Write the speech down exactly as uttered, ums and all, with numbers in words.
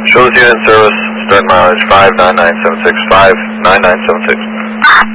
Show this unit in service, start mileage five nine nine seven six, five nine nine seven six.